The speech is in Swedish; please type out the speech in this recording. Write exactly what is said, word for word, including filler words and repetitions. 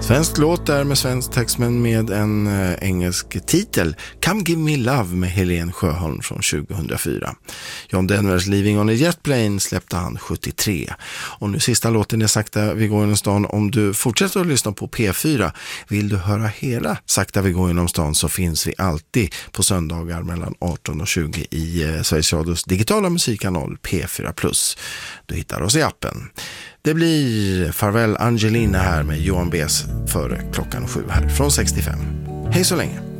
Svensk låt där med svensk text men med en äh, engelsk titel. Come Give Me Love med Helen Sjöholm från tjugohundrafyra. John Denvers Living on a Jet Plane släppte han sjuttiotre. Och nu sista låten är Sakta vi går genom stan. Om du fortsätter att lyssna på P fyra, vill du höra hela Sakta vi går genom stan, så finns vi alltid på söndagar mellan arton och tjugo i eh, Sveriges Radios digitala musikkanal P fyra plus. Du hittar oss i appen. Det blir Farväl Angelina här med Johan Bes före klockan sju här från sextiofem. Hej så länge!